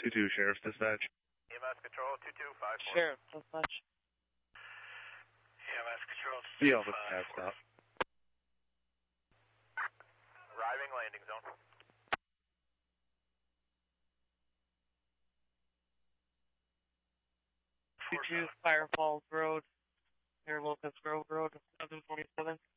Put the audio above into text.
2-2, Sheriff's Dispatch. EMS Control, 2254. Sheriff Dispatch. EMS Control, Yeah, with pass stop. Arriving landing zone. Fire Falls Road, near Locust Grove Road, 747.